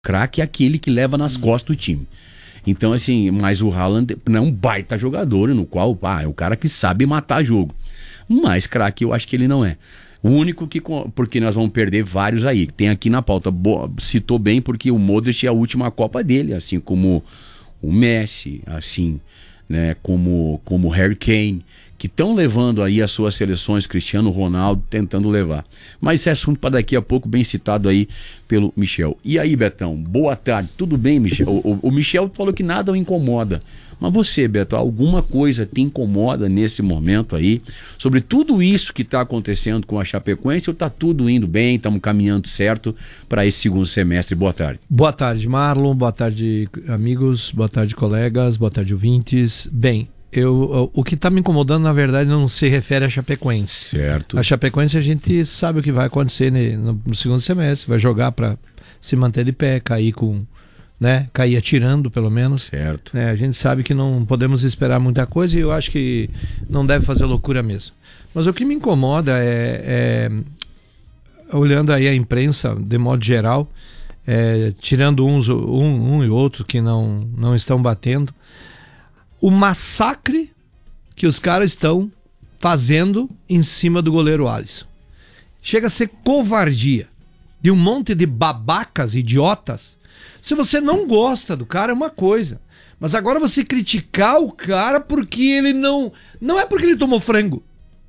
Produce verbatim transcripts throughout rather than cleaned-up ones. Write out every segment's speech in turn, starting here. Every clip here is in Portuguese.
craque é aquele que leva nas costas o time. Então, assim, mas o Haaland não é um baita jogador, no qual, ah, é o cara que sabe matar jogo. Mas craque eu acho que ele não é. O único que... Porque nós vamos perder vários aí. Tem aqui na pauta, boa, citou bem, porque o Modric é a última Copa dele, assim como o Messi, assim, né, como, como o Harry Kane, que estão levando aí as suas seleções, Cristiano Ronaldo, tentando levar. Mas esse é assunto para daqui a pouco, bem citado aí pelo Michel. E aí, Betão, boa tarde, tudo bem, Michel? O, o Michel falou que nada o incomoda. Mas você, Beto, alguma coisa te incomoda nesse momento aí, sobre tudo isso que está acontecendo com a Chapecoense, ou está tudo indo bem, estamos caminhando certo para esse segundo semestre? Boa tarde. Boa tarde, Marlon, boa tarde, amigos, boa tarde, colegas, boa tarde, ouvintes. Bem, eu, o que está me incomodando, na verdade, não se refere a Chapecoense. Certo. A Chapecoense a gente sabe o que vai acontecer no, no segundo semestre, vai jogar para se manter de pé, cair com... Né? Cair atirando, pelo menos. Certo. É, a gente sabe que não podemos esperar muita coisa e eu acho que não deve fazer loucura mesmo. Mas o que me incomoda é, é olhando aí a imprensa, de modo geral, é, tirando uns, um, um e outro que não, não estão batendo, o massacre que os caras estão fazendo em cima do goleiro Alisson. Chega a ser covardia de um monte de babacas, idiotas. Se você não gosta do cara, é uma coisa. Mas agora você criticar o cara porque ele não... Não é porque ele tomou frango.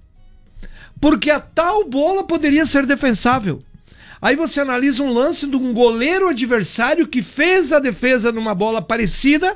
Porque a tal bola poderia ser defensável. Aí você analisa um lance de um goleiro adversário que fez a defesa numa bola parecida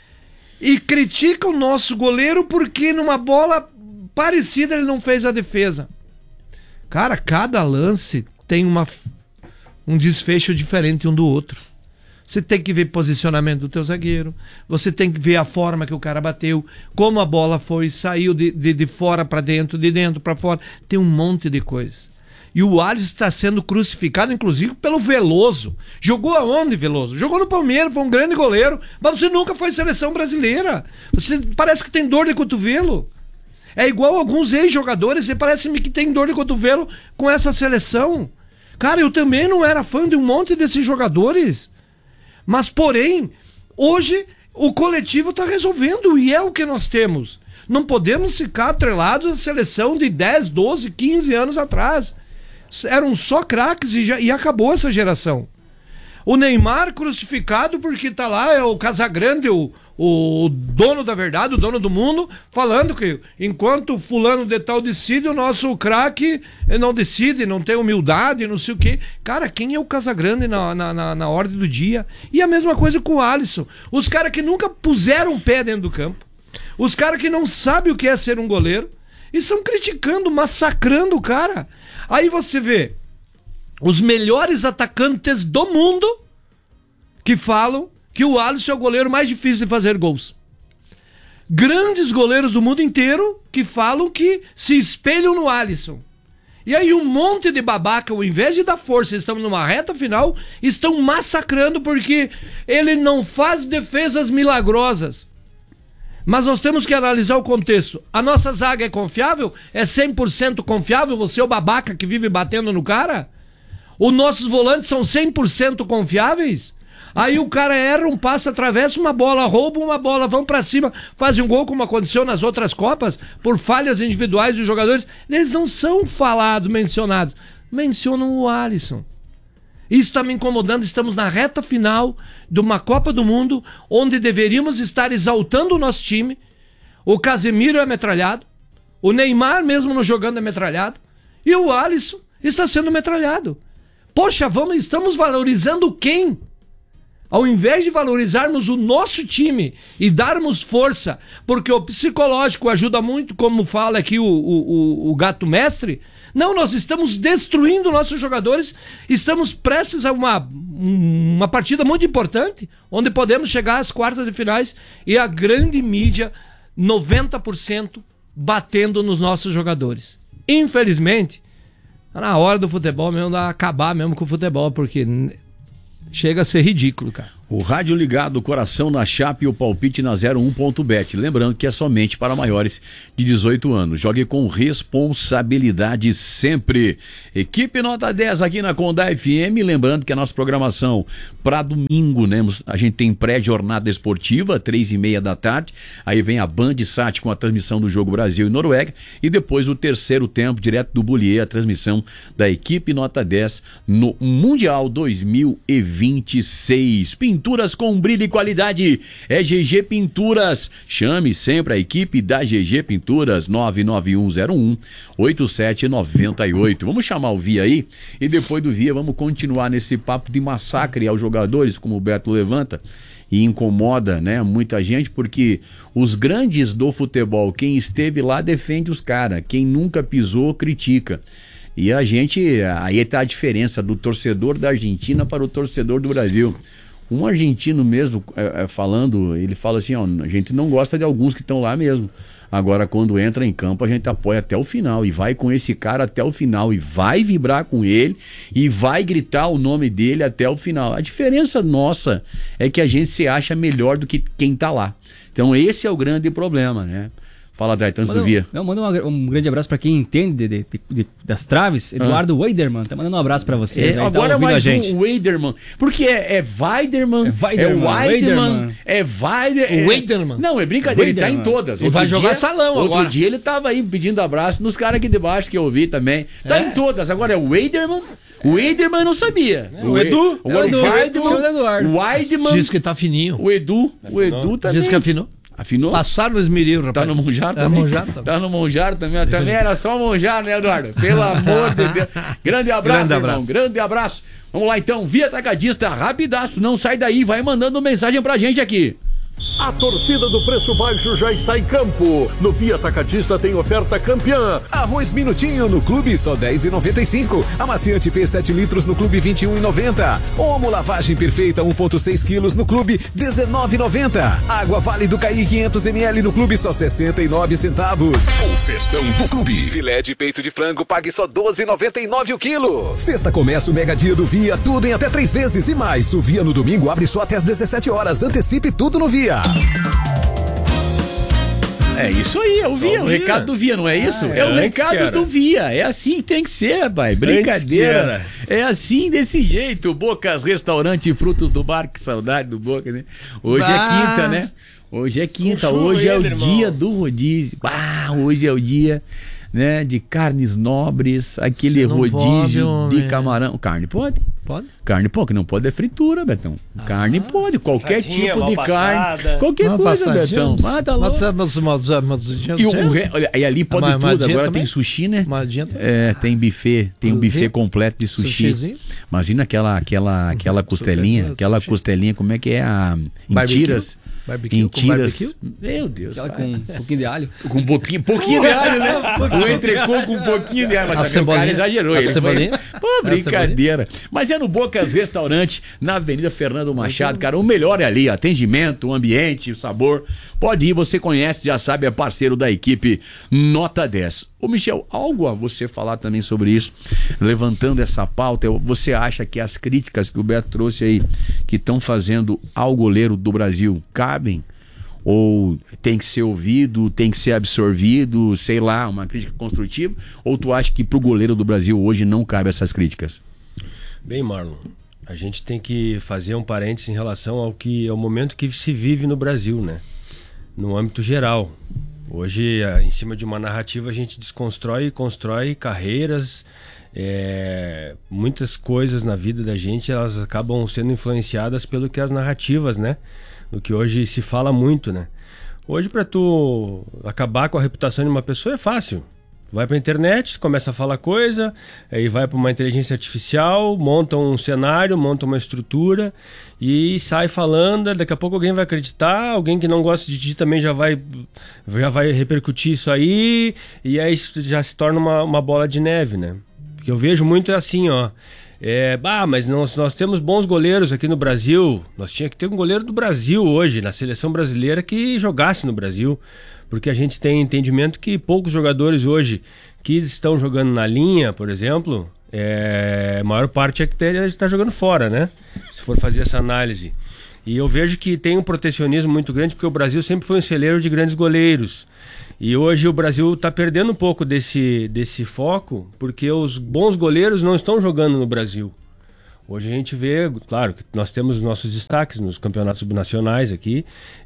e critica o nosso goleiro porque numa bola parecida ele não fez a defesa. Cara, cada lance tem uma, um desfecho diferente um do outro. Você tem que ver posicionamento do teu zagueiro, você tem que ver a forma que o cara bateu, como a bola foi, saiu de, de, de fora para dentro, de dentro para fora. Tem um monte de coisas. E o Alisson está sendo crucificado, inclusive, pelo Veloso. Jogou aonde, Veloso? Jogou no Palmeiras, foi um grande goleiro, mas você nunca foi seleção brasileira. Você parece que tem dor de cotovelo. É igual alguns ex-jogadores, você parece-me que tem dor de cotovelo com essa seleção. Cara, eu também não era fã de um monte desses jogadores. Mas, porém, hoje o coletivo está resolvendo e é o que nós temos. Não podemos ficar atrelados à seleção de dez, doze, quinze anos atrás. Eram só craques e, já, e acabou essa geração. O Neymar crucificado porque tá lá, é o Casagrande, o, o dono da verdade, o dono do mundo, falando que enquanto fulano de tal decide, o nosso craque não decide, não tem humildade, não sei o quê. Cara, quem é o Casagrande na, na, na, na ordem do dia? E a mesma coisa com o Alisson. Os caras que nunca puseram o pé dentro do campo, os caras que não sabem o que é ser um goleiro, estão criticando, massacrando o cara. Aí você vê os melhores atacantes do mundo que falam que o Alisson é o goleiro mais difícil de fazer gols. Grandes goleiros do mundo inteiro que falam que se espelham no Alisson. E aí um monte de babaca, ao invés de dar força, estamos numa reta final, estão massacrando porque ele não faz defesas milagrosas. Mas nós temos que analisar o contexto. A nossa zaga é confiável? É cem por cento confiável? Você é o babaca que vive batendo no cara? Os nossos volantes são cem por cento confiáveis? Aí o cara erra um passe, atravessa uma bola, rouba uma bola, vão pra cima, fazem um gol como aconteceu nas outras Copas, por falhas individuais dos jogadores. Eles não são falados, mencionados. Mencionam o Alisson. Isso está me incomodando. Estamos na reta final de uma Copa do Mundo, onde deveríamos estar exaltando o nosso time. O Casemiro é metralhado, o Neymar mesmo não jogando é metralhado, e o Alisson está sendo metralhado. Poxa, vamos, estamos valorizando quem? Ao invés de valorizarmos o nosso time e darmos força, porque o psicológico ajuda muito, como fala aqui o, o, o gato mestre, não, nós estamos destruindo nossos jogadores, estamos prestes a uma, uma partida muito importante, onde podemos chegar às quartas de finais e a grande mídia, noventa por cento, batendo nos nossos jogadores. Infelizmente, tá na hora do futebol mesmo, acabar mesmo com o futebol, porque... chega a ser ridículo, cara. O rádio ligado, coração na chapa e o palpite na zero um ponto bet. Lembrando que é somente para maiores de dezoito anos. Jogue com responsabilidade sempre. Equipe Nota dez aqui na Condá F M. Lembrando que a nossa programação para domingo, né? A gente tem pré-jornada esportiva, três e meia da tarde. Aí vem a Band Sat com a transmissão do jogo Brasil e Noruega. E depois o terceiro tempo, direto do Bullier, a transmissão da Equipe Nota dez no Mundial dois mil e vinte e seis. Pinturas com brilho e qualidade é G G Pinturas. Chame sempre a equipe da G G Pinturas, nove nove um zero um oito sete nove oito. Vamos chamar o Via aí e depois do Via vamos continuar nesse papo de massacre aos jogadores, como o Beto levanta e incomoda, né, muita gente, porque os grandes do futebol, quem esteve lá defende os caras, quem nunca pisou critica. E a gente, aí tá a diferença do torcedor da Argentina para o torcedor do Brasil. Um argentino mesmo, é, é, falando, ele fala assim, ó, a gente não gosta de alguns que estão lá mesmo. Agora, quando entra em campo, a gente apoia até o final e vai com esse cara até o final e vai vibrar com ele e vai gritar o nome dele até o final. A diferença nossa é que a gente se acha melhor do que quem tá lá. Então esse é o grande problema, né? Fala, Dayton, antes do Via. Não, manda um, um grande abraço para quem entende de, de, de, das traves. Eduardo ah. Weiderman, tá mandando um abraço para vocês. É, aí, agora tá mais a gente. um Weiderman. Porque é, é Weiderman, é Weiderman, é Weiderman, é Weiderman. O Weiderman. Não, é brincadeira, Weiderman. Ele tá em todas. Ele vai jogar salão outro agora. Outro dia ele tava aí pedindo abraço nos caras aqui de baixo que eu ouvi também. Tá é. em todas. Agora é o Weiderman. O Weiderman eu não sabia. É, o Edu. O, o, o Edu. O Weiderman. Diz que tá fininho. O Edu. O Edu também. Diz que afinou. Afinou? Passaram no Esmeril, rapaz. Tá no Monjar tá também? Monjar também. Tá no Monjar também. Também era só Monjar, né, Eduardo? Pelo amor de Deus. Grande abraço, Grande irmão. Abraço. Grande abraço. Vamos lá, então. Via Atacadista, rapidaço. Não sai daí. Vai mandando mensagem pra gente aqui. A torcida do Preço Baixo já está em campo. No Via Atacadista tem oferta campeã. Arroz Minutinho no Clube só dez reais e noventa e cinco centavos. Amaciante P sete litros no Clube vinte e um reais e noventa centavos. Omo Lavagem Perfeita um vírgula seis quilos no Clube dezenove reais e noventa centavos. Água Vale do Caí quinhentos mililitros no Clube só sessenta e nove centavos. O festão do Clube. Filé de peito de frango pague só doze reais e noventa e nove centavos o quilo. Sexta começa o Mega Dia do Via, tudo em até três vezes e mais. O Via no domingo abre só até às dezessete horas. Antecipe tudo no Via. É isso aí, é o Via, o recado do Via, não é isso? Ah, é, é o recado do Via, é assim que tem que ser, rapaz, brincadeira, é assim, desse jeito. Bocas Restaurante Frutos do Mar, que saudade do Bocas, né? Hoje bah. é quinta, né? Hoje é quinta, hoje é o ele, dia irmão. do rodízio, ah, hoje é o dia... né, de carnes nobres, aquele rodízio pode, de camarão. Carne pode? Pode. Carne pode, que não pode é fritura, Betão. Ah, carne pode, qualquer passadinha, tipo de passada. carne. Qualquer uma coisa, Betão. Ah, tá louco. Mas, mas, mas, mas, e, o, olha, e ali pode mas, tudo. Agora também? Tem sushi, né? É, tem buffet, tem um buffet completo de sushi. Sushizinho? Imagina aquela, aquela, aquela costelinha, aquela costelinha, como é que é a... Em tiras. Barbecue, em tiras. Meu Deus. Aquela com um pouquinho de alho. Com um pouquinho, pouquinho de alho, né? O entrecô com um pouquinho de alho. Mas também o cara exagerou. A cebolinha? Foi... Pô, brincadeira. Mas é no Bocas Restaurante, na Avenida Fernando Machado, cara. O melhor é ali, atendimento, o ambiente, o sabor. Pode ir, você conhece, já sabe, é parceiro da equipe Nota dez. Ô Michel, algo a você falar também sobre isso, levantando essa pauta, você acha que as críticas que o Beto trouxe aí, que estão fazendo ao goleiro do Brasil, cabem? Ou tem que ser ouvido, tem que ser absorvido, sei lá, uma crítica construtiva? Ou tu acha que pro goleiro do Brasil hoje não cabe essas críticas? Bem, Marlon, a gente tem que fazer um parênteses em relação ao que, ao momento que se vive no Brasil, né? No âmbito geral. Hoje, em cima de uma narrativa, a gente desconstrói e constrói carreiras, é, muitas coisas na vida da gente, elas acabam sendo influenciadas pelo que as narrativas, né? Do que hoje se fala muito, né? Hoje, para tu acabar com a reputação de uma pessoa é fácil. Vai pra internet, começa a falar coisa, aí vai para uma inteligência artificial, monta um cenário, monta uma estrutura e sai falando. Daqui a pouco alguém vai acreditar, alguém que não gosta de ti também já vai, já vai repercutir isso aí, e aí já se torna uma, uma bola de neve, né? Porque eu vejo muito assim, ó. É, bah, mas nós, nós temos bons goleiros aqui no Brasil. Nós tinha que ter um goleiro do Brasil hoje, na seleção brasileira, que jogasse no Brasil. Porque a gente tem entendimento que poucos jogadores hoje que estão jogando na linha, por exemplo, é, a maior parte é que está jogando fora, né? Se for fazer essa análise. E eu vejo que tem um protecionismo muito grande, porque o Brasil sempre foi um celeiro de grandes goleiros. E hoje o Brasil está perdendo um pouco desse, desse foco, porque os bons goleiros não estão jogando no Brasil. Hoje a gente vê, claro, que nós temos nossos destaques nos campeonatos subnacionais aqui,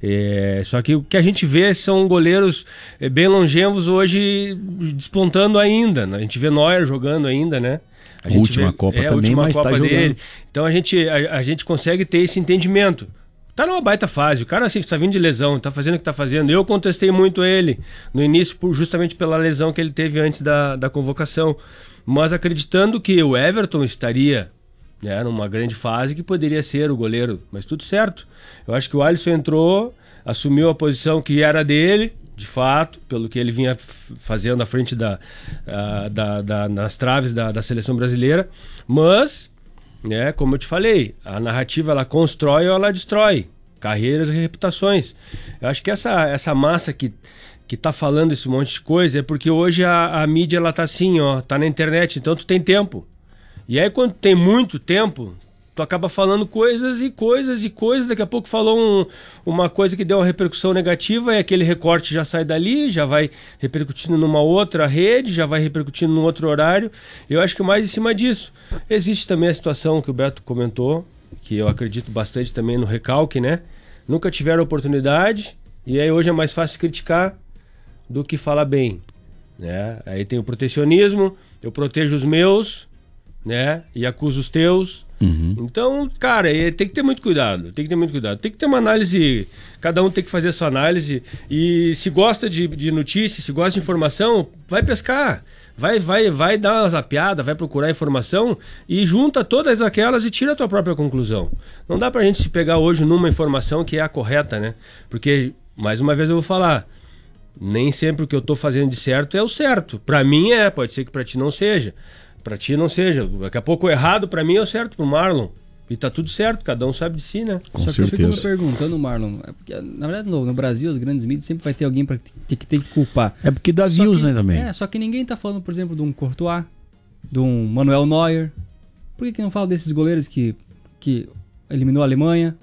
é, só que o que a gente vê são goleiros é, bem longevos hoje despontando ainda. Né? A gente vê Neuer jogando ainda, né? A gente última vê, Copa é, também, última mas Copa tá dele. jogando. Então a gente, a, a gente consegue ter esse entendimento. Tá numa baita fase, o cara assim, tá vindo de lesão, tá fazendo o que tá fazendo. Eu contestei muito ele no início, por, justamente pela lesão que ele teve antes da, da convocação. Mas acreditando que o Everton estaria, né, numa grande fase, que poderia ser o goleiro. Mas tudo certo. Eu acho que o Alisson entrou, assumiu a posição que era dele, de fato, pelo que ele vinha f- fazendo à frente da, uh, da, da, nas traves da, da seleção brasileira. Mas, né, como eu te falei, a narrativa ela constrói ou ela destrói carreiras e reputações. Eu acho que essa, essa massa que, que tá falando esse monte de coisa é porque hoje a, a mídia ela tá assim, ó, tá na internet, então tu tem tempo. E aí quando tem muito tempo, tu acaba falando coisas e coisas e coisas, daqui a pouco falou um, uma coisa que deu uma repercussão negativa e aquele recorte já sai dali, já vai repercutindo numa outra rede, já vai repercutindo num outro horário. Eu acho que mais em cima disso. Existe também a situação que o Beto comentou, que eu acredito bastante também no recalque, né? Nunca tiveram oportunidade e aí hoje é mais fácil criticar do que falar bem, né? Aí tem o protecionismo, eu protejo os meus, né? E acuso os teus. Uhum. Então, cara, tem que ter muito cuidado, tem que ter muito cuidado. Tem que ter uma análise, cada um tem que fazer a sua análise. E se gosta de, de notícia, se gosta de informação, vai pescar. Vai, vai, vai dar uma zapeada, vai procurar informação e junta todas aquelas e tira a tua própria conclusão. Não dá pra gente se pegar hoje numa informação que é a correta, né? Porque, mais uma vez eu vou falar, nem sempre o que eu tô fazendo de certo é o certo. Pra mim é, pode ser que pra ti não seja. Pra ti não seja. Daqui a pouco o errado pra mim é o certo pro Marlon. E tá tudo certo, cada um sabe de si, né? Com Só que certeza. eu fico me perguntando, Marlon, é porque, na verdade no, no Brasil, as grandes mídias sempre vai ter alguém pra ter que, ter que culpar. É porque dá Só views, que- né, também. É, só que ninguém tá falando, por exemplo, de um Courtois, de um Manuel Neuer. Por que, que não fala desses goleiros que, que eliminou a Alemanha?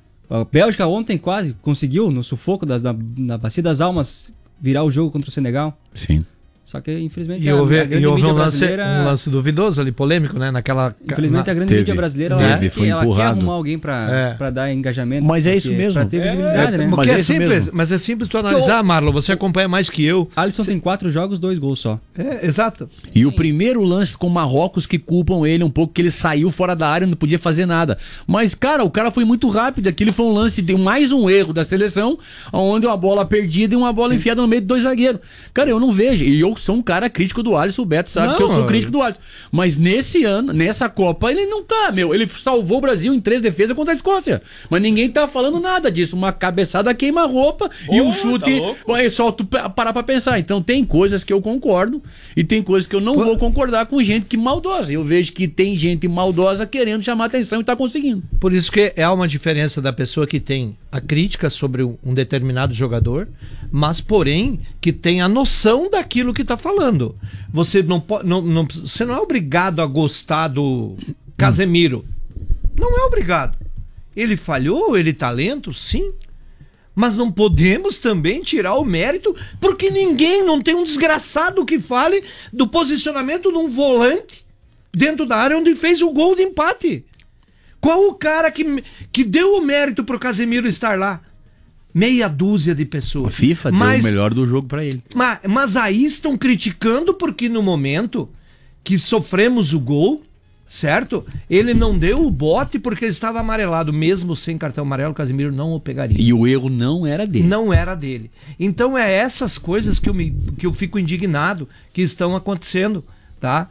A Bélgica ontem quase conseguiu, no sufoco das, da, na Bacia das Almas, virar o jogo contra o Senegal. Sim. Só que, infelizmente, E a, houve, a grande e houve mídia um, lance, brasileira... um lance duvidoso ali, polêmico, né? Naquela. Infelizmente, na- a grande Teve. mídia brasileira, Teve, ela, quer- foi ela quer empurrado. arrumar alguém pra, É. pra dar engajamento. Mas é isso porque- mesmo. Pra ter visibilidade, É, né? mas Porque é, é isso simples, mesmo. mas é simples tu analisar, Marlon. Você acompanha mais que eu. Alisson tem quatro jogos, dois gols só. É, exato. E o primeiro lance com o Marrocos que culpam ele um pouco, que ele saiu fora da área, não podia fazer nada. Mas, cara, o cara foi muito rápido. Aquele foi um lance de mais um erro da seleção, onde uma bola perdida e uma bola enfiada no meio de dois zagueiros. Cara, eu não vejo. E eu sou um cara crítico do Alisson, o Beto sabe Não, que eu sou eu- crítico do Alisson. Mas nesse ano, nessa Copa, ele não tá, meu. Ele salvou o Brasil em três defesas contra a Escócia. Mas ninguém tá falando nada disso. Uma cabeçada queima-roupa e um Ô, chute. tá louco? É só tu pa- parar pra pensar. Então tem coisas que eu concordo e tem coisas que eu não vou concordar com gente que maldosa. Eu vejo que tem gente maldosa querendo chamar atenção e tá conseguindo. Por isso que há uma diferença da pessoa que tem a crítica sobre um um determinado jogador, mas porém que tem a noção daquilo que está falando. Você não, po- não, não, você não é obrigado a gostar do Casemiro. Não é obrigado. Ele falhou, ele talento, sim. Mas não podemos também tirar o mérito, porque ninguém, não tem um desgraçado que fale do posicionamento de um volante dentro da área onde fez o gol de empate. Qual o cara que, que deu o mérito pro Casemiro estar lá? Meia dúzia de pessoas. A FIFA mas, deu o melhor do jogo pra ele. Mas, mas aí estão criticando porque no momento que sofremos o gol, certo? Ele não deu o bote porque ele estava amarelado. Mesmo sem cartão amarelo, o Casemiro não o pegaria. E o erro não era dele. Não era dele. Então é essas coisas que eu, me, que eu fico indignado que estão acontecendo, tá?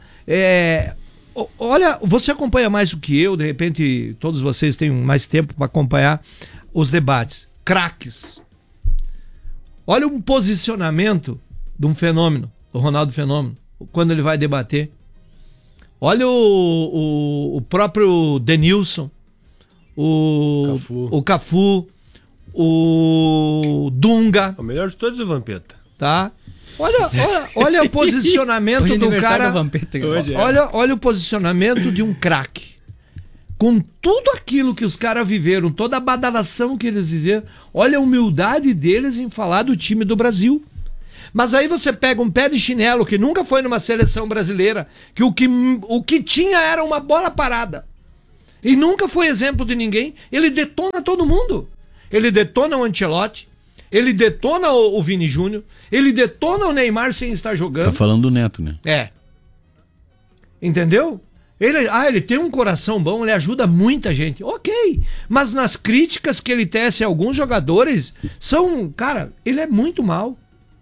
É, o- olha, você acompanha mais do que eu, de repente todos vocês têm mais tempo para acompanhar os debates. Craques. Olha um posicionamento de um fenômeno, do Ronaldo Fenômeno, quando ele vai debater. Olha o, o, o próprio Denilson, o Cafu. o Cafu, o Dunga, O melhor de todos é o Vampeta. tá? Olha, olha, olha o posicionamento Hoje é do aniversário cara. da Vampeta, cara. Hoje é. Olha, olha o posicionamento de um craque. Com tudo aquilo que os caras viveram, toda a badalação que eles viveram, olha a humildade deles em falar do time do Brasil. Mas aí você pega um pé de chinelo que nunca foi numa seleção brasileira, que o que, o que tinha era uma bola parada. E nunca foi exemplo de ninguém. Ele detona todo mundo. Ele detona o Ancelotti, ele detona o, o Vini Júnior, ele detona o Neymar sem estar jogando. Tá falando do Neto, né? É. Entendeu? Ele, ah, ele tem um coração bom, ele ajuda muita gente. Ok. Mas nas críticas que ele tece a alguns jogadores, são... Cara, ele é muito mal.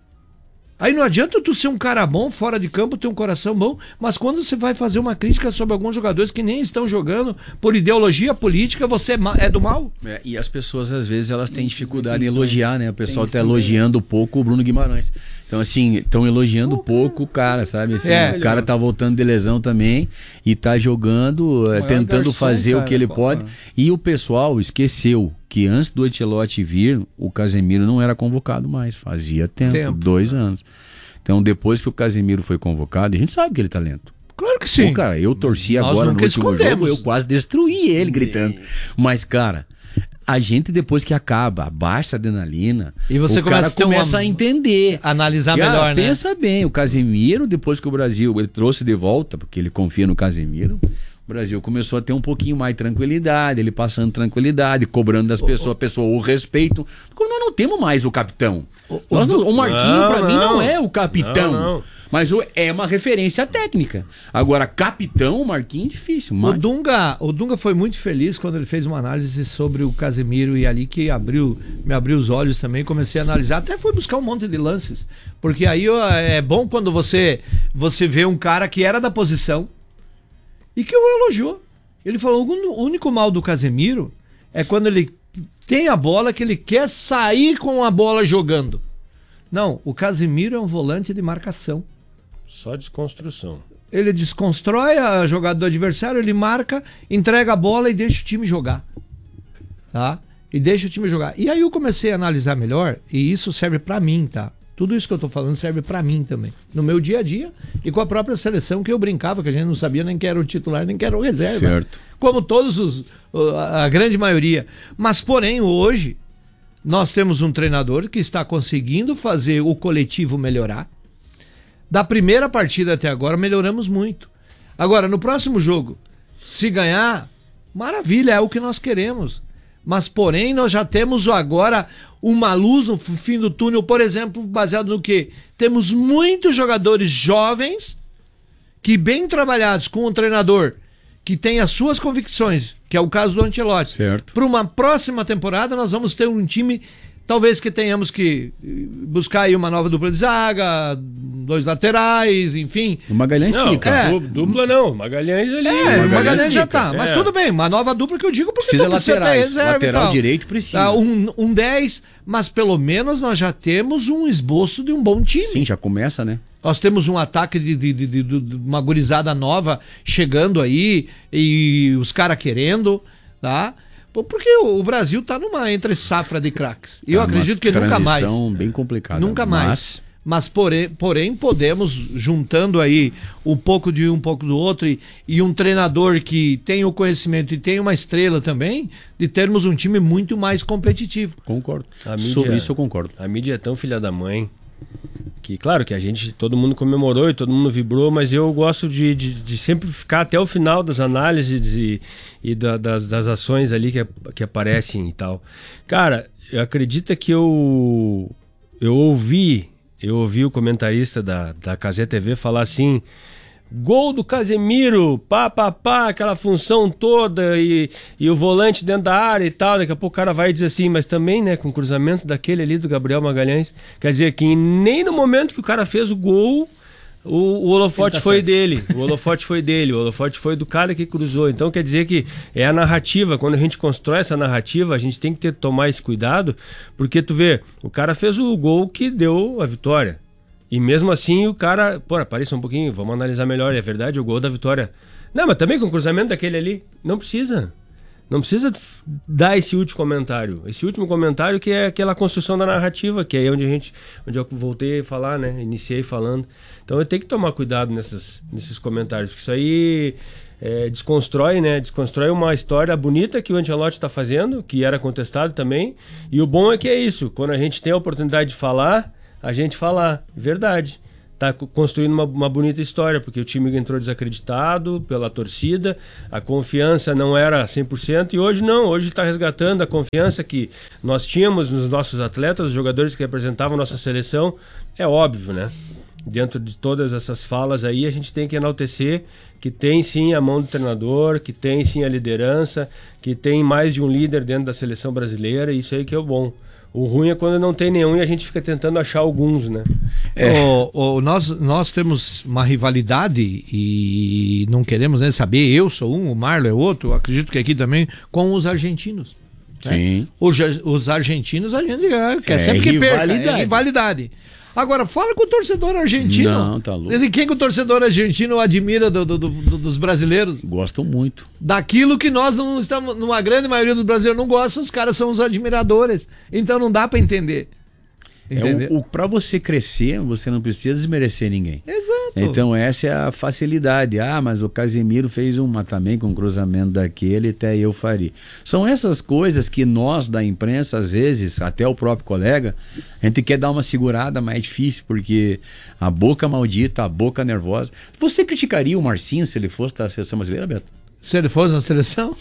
Aí não adianta tu ser um cara bom, fora de campo, ter um coração bom, mas quando você vai fazer uma crítica sobre alguns jogadores que nem estão jogando por ideologia política, você é, ma- é do mal? É, e as pessoas, às vezes, elas têm dificuldade em elogiar, né? O pessoal isso tá também. elogiando pouco o Bruno Guimarães. Então, assim, estão elogiando pouco o cara, sabe? Assim, É. o cara tá voltando de lesão também e tá jogando, é, maior tentando garçom, fazer o cara, que ele pô. pode. E o pessoal esqueceu que antes do Ancelotti vir, o Casemiro não era convocado mais. Fazia tempo, Tempo. dois anos. Então, depois que o Casemiro foi convocado, a gente sabe que ele tá lento. Claro que sim. Pô, cara, eu torci Nós agora no nunca último escondemos. jogo, eu quase destruí ele gritando. Mas, cara, a gente depois que acaba, baixa a adrenalina, E você o cara começa a ter começa uma- a entender. Analisar Cara, melhor, né? pensa bem, o Casemiro, depois que o Brasil ele trouxe de volta, porque ele confia no Casemiro, o Brasil começou a ter um pouquinho mais de tranquilidade, ele passando tranquilidade, cobrando das pessoas, a pessoa o respeito. Como nós não temos mais o capitão. Nós não- o Marquinhos, Não, pra mim, não não. é o capitão. Não, não. Mas o- é uma referência técnica. Agora, capitão, o Marquinhos, difícil. O Mas... Dunga, o Dunga foi muito feliz quando ele fez uma análise sobre o Casemiro e ali que abriu, me abriu os olhos também, comecei a analisar, até fui buscar um monte de lances, porque aí ó, é bom quando você você vê um cara que era da posição e que o elogiou. Ele falou, o único mal do Casemiro é quando ele tem a bola que ele quer sair com a bola jogando. Não, o Casemiro é um volante de marcação. Só desconstrução. Ele desconstrói a jogada do adversário, ele marca, entrega a bola e deixa o time jogar. Tá? E deixa o time jogar. E aí eu comecei a analisar melhor, e isso serve pra mim, tá? Tudo isso que eu tô falando serve pra mim também. No meu dia a dia e com a própria seleção que eu brincava, que a gente não sabia nem quem era o titular, nem quem era o reserva. Certo. Como todos os... a grande maioria. Mas, porém, hoje, nós temos um treinador que está conseguindo fazer o coletivo melhorar. Da primeira partida até agora, melhoramos muito. Agora, no próximo jogo, se ganhar, maravilha, é o que nós queremos. Mas, porém, nós já temos agora uma luz no fim do túnel, por exemplo, baseado no quê? Temos muitos jogadores jovens que, bem trabalhados com um treinador que tem as suas convicções, que é o caso do Ancelotti. Certo. Para uma próxima temporada, nós vamos ter um time... Talvez que tenhamos que buscar aí uma nova dupla de zaga, dois laterais, enfim. O Magalhães Não, fica. é. du- dupla não. Magalhães ali. É, o Magalhães Magalhães já fica. tá. Mas É. tudo bem, uma nova dupla que eu digo porque Precisa tu precisa ter laterais. reserva e Lateral tal. direito precisa. Tá, um, um dez, mas pelo menos nós já temos um esboço de um bom time. Sim, já começa, né? Nós temos um ataque de, de, de, de- de uma gurizada nova chegando aí e os caras querendo, tá? Pô, porque o, o Brasil tá numa entre safra de craques. E eu Tá numa acredito que nunca mais. transição bem complicada. Nunca mais. Mas Mas, porém, porém, podemos, juntando aí um pouco de um, um pouco do outro, e, e um treinador que tem o conhecimento e tem uma estrela também, de termos um time muito mais competitivo. concordo. A mídia- Sobre isso eu concordo. A mídia é tão filha da mãe que, claro, que a gente, todo mundo comemorou e todo mundo vibrou, mas eu gosto de, de, de sempre ficar até o final das análises e, e da- das, das ações ali que, que aparecem e tal. Cara, eu acredito que eu, eu ouvi, eu ouvi o comentarista da, da Cazé T V falar assim: gol do Casemiro, pá, pá, pá, aquela função toda e, e o volante dentro da área e tal. Daqui a pouco o cara vai dizer assim, mas também, né, com o cruzamento daquele ali do Gabriel Magalhães. Quer dizer que nem no momento que o cara fez o gol, o, o holofote Ele tá foi certo. dele. O holofote foi dele, o holofote foi do cara que cruzou. Então quer dizer que é a narrativa. Quando a gente constrói essa narrativa, a gente tem que ter, tomar esse cuidado, porque tu vê, o cara fez o gol que deu a vitória. E mesmo assim o cara, pô, aparece um pouquinho, vamos analisar melhor, é verdade, o gol da vitória. Não, mas também com o cruzamento daquele ali, não precisa. Não precisa dar esse último comentário. Esse último comentário que é aquela construção da narrativa, que é onde a gente, onde eu voltei a falar, né? Iniciei falando. Então eu tenho que tomar cuidado nessas, nesses comentários, porque isso aí é, desconstrói, né? Desconstrói uma história bonita que o Ancelotti está fazendo, que era contestado também. E o bom é que é isso. Quando a gente tem a oportunidade de falar, a gente fala verdade. Está construindo uma, uma bonita história, porque o time entrou desacreditado pela torcida, a confiança não era cem por cento, e hoje não, hoje está resgatando a confiança que nós tínhamos nos nossos atletas, os jogadores que representavam a nossa seleção. É óbvio, né? Dentro de todas essas falas aí, a gente tem que enaltecer que tem sim a mão do treinador, que tem sim a liderança, que tem mais de um líder dentro da seleção brasileira, isso aí que é o bom. O ruim é quando não tem nenhum e a gente fica tentando achar alguns, né? É. O, o, nós, nós temos uma rivalidade e não queremos nem saber, eu sou um, o Marlon é outro, acredito que aqui também, com os argentinos. Sim. Né? Os, os argentinos a gente quer É sempre que perca, rivalidade. é rivalidade. Agora, fala com o torcedor argentino. Não, tá louco. De quem que o torcedor argentino admira do, do, do, dos brasileiros? Gostam muito. Daquilo que nós não estamos, numa grande maioria dos brasileiros não gostam, os caras são os admiradores. Então não dá pra entender. É, o, o, pra você crescer, você não precisa desmerecer ninguém. Exato. Então essa é a facilidade. Ah, mas o Casemiro fez uma também com um cruzamento daquele, até eu faria. São essas coisas que nós da imprensa, às vezes, até o próprio colega, a gente quer dar uma segurada, mas é difícil, porque a boca maldita, a boca nervosa. Você criticaria o Marcinho se ele fosse da seleção brasileira, Beto? Se ele fosse na seleção,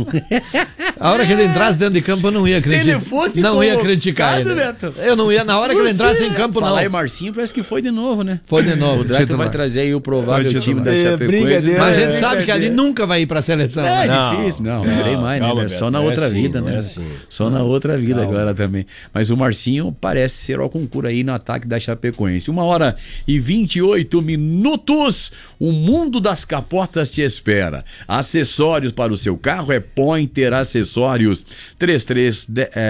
a hora que ele entrasse dentro de campo eu não ia criticar. Se ele fosse não ia criticar ele. Beto. Eu não ia, na hora que ele entrasse em campo, não. Falar em Marcinho parece que foi de novo, né? Foi de novo. O Drake vai trazer aí o provável Vai time da titular. Chapecoense. Mas a gente É, sabe que ali nunca vai ir pra seleção. É, né? Não, difícil. Não, não, não tem mais, calma, né? Beto, Só na não é outra assim, vida, não né? é assim. Só na outra vida Calma. agora também. Mas o Marcinho parece ser o concurso aí no ataque da Chapecoense. Uma hora e vinte e oito minutos. O mundo das capotas te espera. Acessórios para o seu carro é Pointer Acessórios. três três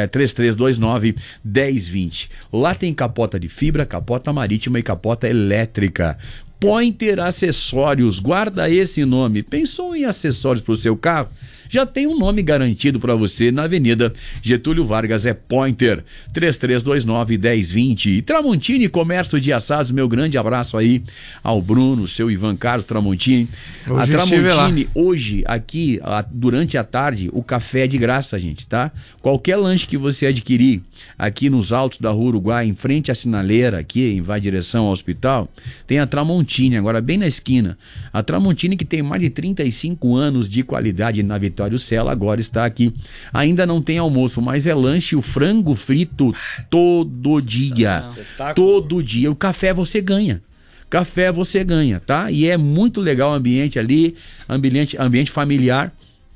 dois nove, um zero dois zero. Lá tem capota de fibra, capota marítima e capota elétrica. Pointer Acessórios, guarda esse nome. Pensou em acessórios para o seu carro? Já tem um nome garantido para você na Avenida Getúlio Vargas, é Pointer. três três dois nove, um zero dois zero. E Tramontini Comércio de Assados, meu grande abraço aí ao Bruno, seu Ivan Carlos Tramontini. Hoje a estive lá. Tramontini, hoje, aqui, a- durante a tarde, o café é de graça, gente, tá? Qualquer lanche que você adquirir aqui nos altos da Rua Uruguai, em frente à sinaleira, aqui, em vai direção ao hospital, tem a Tramontini, agora bem na esquina. A Tramontini, que tem mais de trinta e cinco anos de qualidade na Vitória Sela, agora está aqui. Ainda não tem almoço, mas é lanche, o frango frito todo dia. Todo dia. O café você ganha. Café você ganha, tá? E é muito legal o ambiente ali, ambiente, ambiente familiar.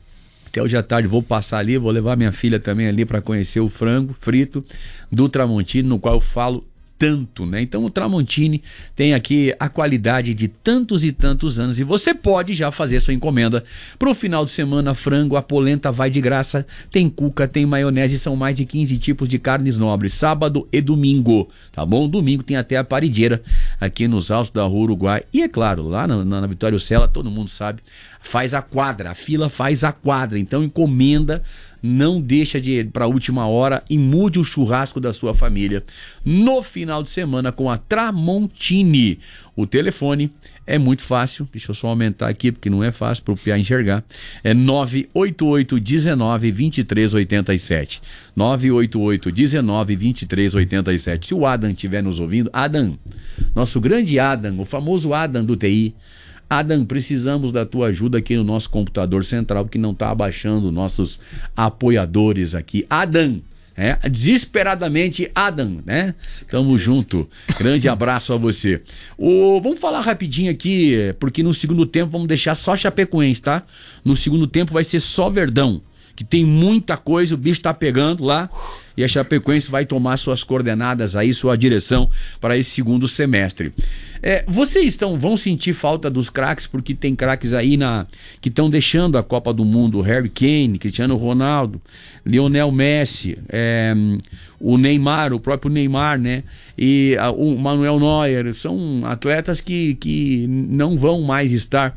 Até hoje à tarde vou passar ali, vou levar minha filha também ali para conhecer o frango frito do Tramontini, no qual eu falo tanto, né? Então o Tramontini tem aqui a qualidade de tantos e tantos anos e você pode já fazer sua encomenda pro final de semana. Frango, a polenta vai de graça, tem cuca, tem maionese, são mais de quinze tipos de carnes nobres, sábado e domingo, tá bom? Domingo tem até a parideira aqui nos altos da Rua Uruguai e é claro, lá na, na, na Vitória Sela, todo mundo sabe, faz a quadra, a fila faz a quadra, então encomenda, não deixa de ir para a última hora e mude o churrasco da sua família no final de semana com a Tramontini. O telefone é muito fácil, deixa eu só aumentar aqui porque não é fácil para o Pia enxergar, é nove oito oito um nove, dois três oito sete, nove oito oito um nove, dois três oito sete. Se o Adam estiver nos ouvindo, Adam, nosso grande Adam, o famoso Adam do T I, Adam, precisamos da tua ajuda aqui no nosso computador central, que não está abaixando nossos apoiadores aqui. Adam, é, desesperadamente, Adam, né? Tamo junto. Grande abraço a você. O, vamos falar rapidinho aqui, porque no segundo tempo vamos deixar só Chapecoense, tá? No segundo tempo vai ser só Verdão, que tem muita coisa, o bicho tá pegando lá. E a Chapecoense vai tomar suas coordenadas aí, sua direção para esse segundo semestre. É, vocês estão, vão sentir falta dos craques, porque tem craques aí na, que estão deixando a Copa do Mundo. Harry Kane, Cristiano Ronaldo, Lionel Messi, é, o Neymar, o próprio Neymar, né? E a, o Manuel Neuer. São atletas que, que não vão mais estar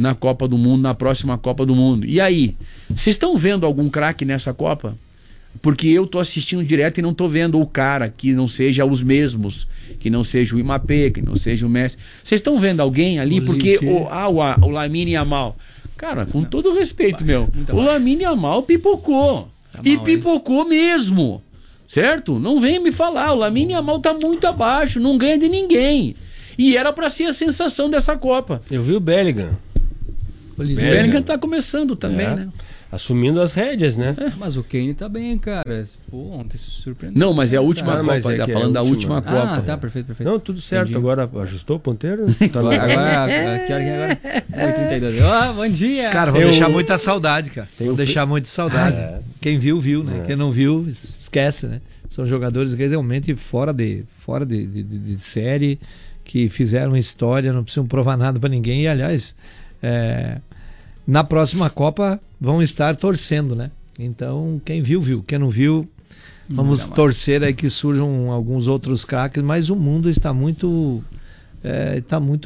na Copa do Mundo, na próxima Copa do Mundo. E aí? Vocês estão vendo algum craque nessa Copa? Porque eu tô assistindo direto e não tô vendo o cara que não seja os mesmos, que não seja o Mbappé, que não seja o Messi. Vocês estão vendo alguém ali? O Porque Lice. o, ah, o, o Lamine Yamal. Cara, com todo respeito, meu, muito o abaixo. Lamine Yamal pipocou. Tá e mal, hein? pipocou mesmo. Certo? Não venha me falar. O Lamine Yamal tá muito abaixo, não ganha de ninguém. E era pra ser a sensação dessa Copa. Eu vi o Bellingham. O Bellingham. Bellingham tá começando também, É. né? Assumindo as rédeas, né? Mas o Kane tá bem, cara. Pô, ontem se surpreendeu. Não, mas é a última Ah, Copa, mas é tá que é falando a da última. última Ah, Copa. tá, perfeito, perfeito. Não, tudo certo. Entendi. Agora ajustou o ponteiro? Tá Agora, legal. agora, a- que hora que é agora? oito e trinta e dois. Ó, bom dia! Cara, vou Eu- deixar muita saudade, cara. Vou o- deixar muita saudade. É. Quem viu, viu, né? É. Quem não viu, es- esquece, né? São jogadores realmente fora de, fora de, de, de- de série, que fizeram história, não precisam provar nada pra ninguém. E, aliás, é, na próxima Copa vão estar torcendo, né? Então, quem viu, viu. Quem não viu, vamos Jamais. torcer aí que surjam alguns outros craques, mas o mundo está muito... É, está muito...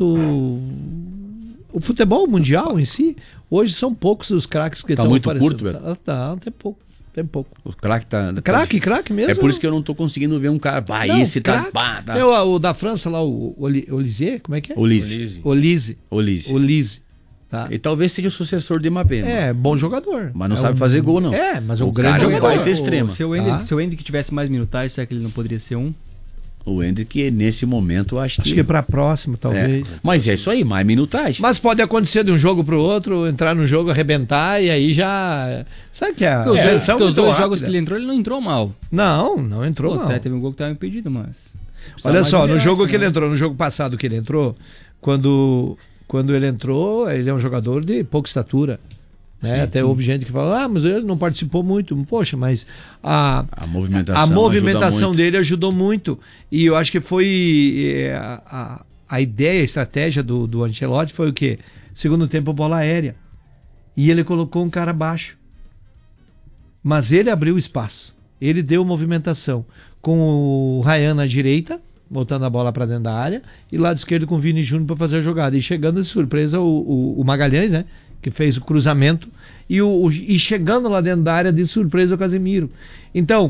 O futebol mundial em si, hoje são poucos os craques que Tá estão muito aparecendo. curto, velho? Tá, tá, tem pouco, tem pouco. O craque tá. tá- Craque, craque mesmo. É por isso que eu não tô conseguindo ver um cara. Bah, Não, esse tá. craque. Bah, tá. É o, o da França lá, o Oli- Olivier, como é que é? Olise. Olise. Olise. Olise. Olise. Tá. E talvez seja o sucessor de Mbappé. né? É, bom jogador. Mas não É sabe um- fazer gol, não. É, mas é um O grande cara é um jogador. baita extremo. Se o Ender, Ah. se o Ender que tivesse mais minutagem, será que ele não poderia ser um? O Hendrick, nesse momento, eu acho que. Acho que pra próxima, É. talvez. Mas é isso aí, mais minutagem. Mas pode acontecer de um jogo pro outro, entrar no jogo, arrebentar e aí já. Sabe que é? Porque os, a dois- seleção porque os muito dois jogos rápida. que ele entrou, ele não entrou mal. Não, não entrou Pô, não. até teve um gol que tava impedido, mas... Olha mais só, de no virar jogo isso, que ele né? entrou, no jogo passado que ele entrou, quando, quando ele entrou, ele é um jogador de pouca estatura. Né? Sim, Até sim. houve gente que fala, ah, mas ele não participou muito. Poxa, mas a, A movimentação. a ajuda movimentação muito. dele ajudou muito. E eu acho que foi é, a, a, a ideia, a estratégia do, do Ancelotti foi o quê? Segundo tempo, bola aérea. E ele colocou um cara baixo. Mas ele abriu espaço. Ele deu movimentação com o Ryan na direita, botando a bola para dentro da área, e lado esquerdo com o Vini Júnior para fazer a jogada. E chegando de surpresa o, o, o Magalhães, né? Que fez o cruzamento, e, o, o- e chegando lá dentro da área de surpresa o Casemiro. Então,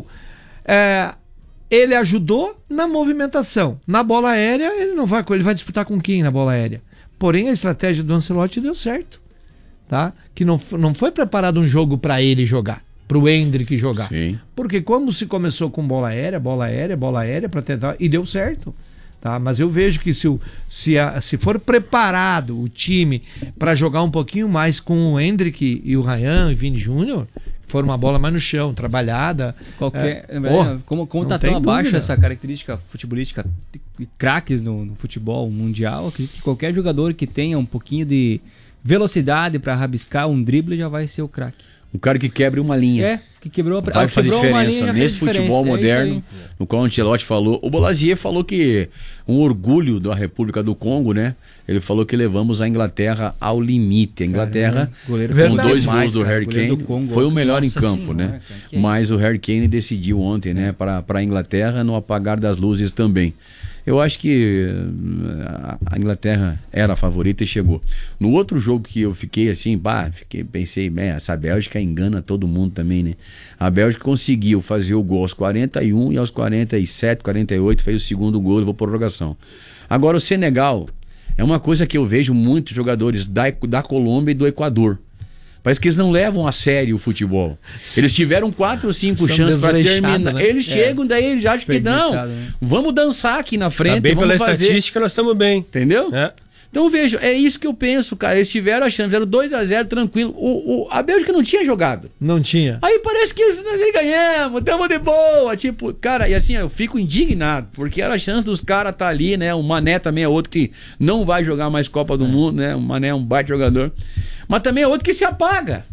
é, ele ajudou na movimentação. Na bola aérea, ele não vai, ele vai disputar com quem na bola aérea? Porém, a estratégia do Ancelotti deu certo. Tá? Que não, f- não foi preparado um jogo para ele jogar, para o Endrick jogar. Sim. Porque como se começou com bola aérea, bola aérea, bola aérea para tentar e deu certo, tá? Mas eu vejo que se o, se, a, se for preparado o time para jogar um pouquinho mais com o Endrick e o Ryan e Vini Júnior, for uma bola mais no chão, trabalhada, Qualquer, é, é, porra, como como não tá tem tão abaixo dúvida. essa característica futebolística, de craques no, no futebol mundial, eu acredito que qualquer jogador que tenha um pouquinho de velocidade para rabiscar um drible já vai ser o craque. Um cara que quebre uma linha. É, que quebrou, Vai ah, fazer quebrou uma diferença linha, já nesse fez futebol diferença, é isso moderno, aí. no qual o Ancelotti falou. O Bolazier falou que um orgulho da República do Congo, né? Ele falou que levamos a Inglaterra ao limite. A Inglaterra, Goleiro com Verdade. dois demais, gols do cara, Harry goleiro Kane, do Congo. foi o melhor Nossa em campo, Senhora, né? cara, que é Mas o Harry Kane decidiu ontem, né? Para a Inglaterra no apagar das luzes também. Eu acho que hum, a- a Inglaterra era a favorita e chegou. No outro jogo que eu fiquei assim, pá, fiquei, pensei, "Bem, essa Bélgica engana todo mundo também, né? A Bélgica conseguiu fazer o gol aos quarenta e um e aos quarenta e sete, quarenta e oito fez o segundo gol e levou por prorrogação. Agora o Senegal é uma coisa que eu vejo muitos jogadores da, da Colômbia e do Equador. Parece que eles não levam a sério o futebol. Eles tiveram quatro ou cinco São chances para desleixados, terminar. né? Eles chegam, daí eles acham que não. Desperdiçado, né? Vamos dançar aqui na frente, Tá bem vamos pela fazer. estatística, nós estamos bem. Entendeu? É. Então vejo, é isso que eu penso, cara. Eles tiveram a chance, fizeram dois a zero tranquilo. O, o, a Bélgica não tinha jogado. não tinha. Aí parece que eles, eles ganhamos, tamo de boa. Tipo, cara, e assim, eu fico indignado, porque era a chance dos caras estar tá ali, né? O Mané também é outro que não vai jogar mais Copa do Mundo, né? O Mané é um baita jogador. Mas também é outro que se apaga.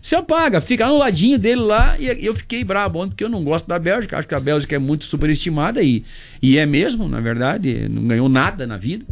Se apaga, fica no ladinho dele lá, e eu fiquei brabo ontem, porque eu não gosto da Bélgica, acho que a Bélgica é muito superestimada, e, e é mesmo, na verdade, não ganhou nada na vida,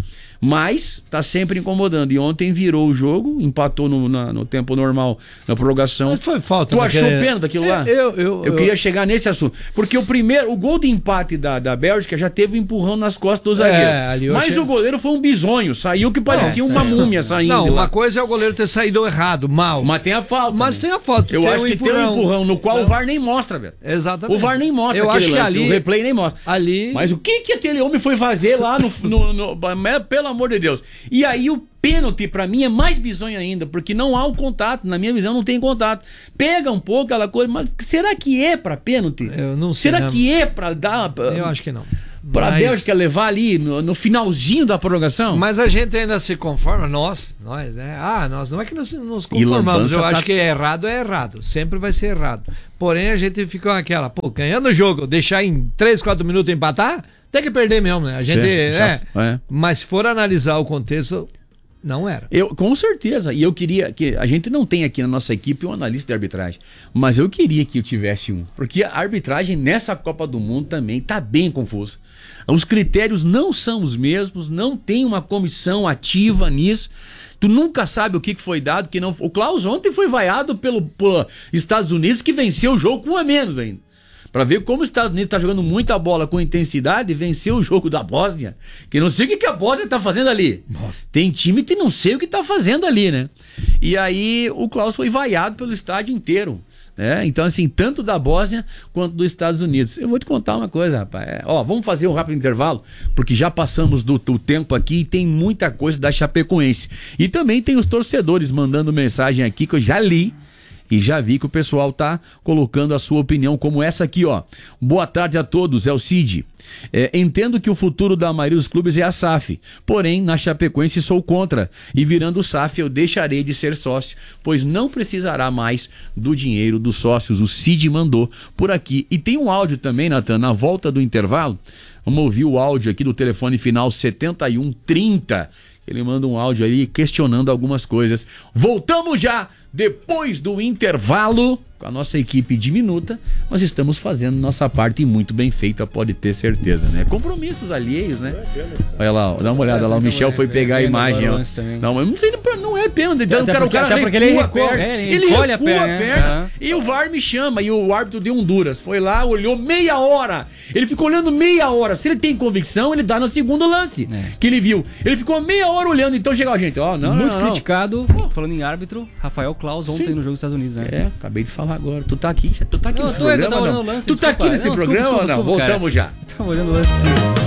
mas tá sempre incomodando. E ontem virou o jogo, empatou no, na, no tempo normal, na prorrogação. Mas foi falta. Tu naquele... achou pena daquilo lá? Eu, eu, eu, eu queria chegar nesse assunto. Porque o primeiro, o gol de empate da, da Bélgica já teve um empurrão nas costas do zagueiro. É, ali eu mas achei... o goleiro foi um bisonho, saiu que parecia não, uma saiu. múmia saindo. Não, lá. uma coisa é o goleiro ter saído errado, mal. Mas tem a falta. Mas né? tem a falta. Eu tem acho um que empurrão. tem um empurrão no qual não. o V A R nem mostra, velho. Exatamente. O V A R nem mostra eu aquele acho que lance, ali, o replay nem mostra. Ali... Mas o que que aquele homem foi fazer lá no, no, no, no pelo amor de Deus. E aí o pênalti pra mim é mais bizonho ainda, porque não há o contato, na minha visão não tem contato. Pega um pouco aquela coisa, mas será que é pra pênalti? Eu não sei. Será não. que é pra dar... Eu acho que não. Pra mas... Bélgica levar ali no, no finalzinho da prorrogação? Mas a gente ainda se conforma, nós, nós, né? Ah, nós não é que nós nos E conformamos. lambança Eu tá- acho que é errado, é errado. Sempre vai ser errado. Porém, a gente fica aquela, pô, ganhando o jogo, deixar em três, quatro minutos empatar, tem que perder mesmo, né? A gente, Sim, já- é, é. Mas se for analisar o contexto, não era. Eu, com certeza, e eu queria que a gente não tem aqui na nossa equipe um analista de arbitragem, mas eu queria que eu tivesse um, porque a arbitragem nessa Copa do Mundo também tá bem confusa. Os critérios não são os mesmos, não tem uma comissão ativa nisso. Tu nunca sabe o que foi dado, que não. O Klaus ontem foi vaiado pelo, pelo Estados Unidos, que venceu o jogo com um a menos ainda. Pra ver como os Estados Unidos tá jogando muita bola com intensidade, venceu o jogo da Bósnia, que não sei o que, que a Bósnia tá fazendo ali. Nossa. Tem time que não sei o que tá fazendo ali, né? E aí o Klaus foi vaiado pelo estádio inteiro. É, então, assim, tanto da Bósnia quanto dos Estados Unidos. Eu vou te contar uma coisa, rapaz. É, ó, vamos fazer um rápido intervalo, porque já passamos do, do tempo aqui e tem muita coisa da Chapecoense. E também tem os torcedores mandando mensagem aqui que eu já li. E já vi que o pessoal tá colocando a sua opinião, como essa aqui, ó. Boa tarde a todos, é o Cid. É, entendo que o futuro da maioria dos clubes é a S A F, porém, na Chapecoense sou contra. E virando S A F, eu deixarei de ser sócio, pois não precisará mais do dinheiro dos sócios. O Cid mandou por aqui. E tem um áudio também, Natan, na volta do intervalo. Vamos ouvir o áudio aqui do telefone final setenta e um trinta. Ele manda um áudio aí questionando algumas coisas. Voltamos já depois do intervalo com a nossa equipe diminuta. Nós estamos fazendo nossa parte muito bem feita, pode ter certeza, né? Compromissos alheios, né? Olha lá, dá uma olhada lá, o Michel foi pegar a imagem, ó. Não, mas não sei, não é pênalti. Então, o cara, o cara até porque ele recua a recua, perna, é, ele ele encolhe a recua a perna, perna, né? e o V A R me chama, e o árbitro deu um duras. Foi lá, olhou meia hora. Ele ficou olhando meia hora. Se ele tem convicção, ele dá no segundo lance É. que ele viu. Ele ficou meia hora olhando, então chegou a gente, ó, não, Muito não, não. criticado, falando em árbitro, Rafael Klaus ontem Sim. no jogo dos Estados Unidos, né? É, acabei de falar agora. Tu tá aqui, tu tá aqui Não, nesse eu tô- eu programa, tava não? olhando o lance, Tu tá desculpa. aqui nesse Não, desculpa, programa ou desculpa, não? desculpa, Voltamos já. Tava olhando o lance.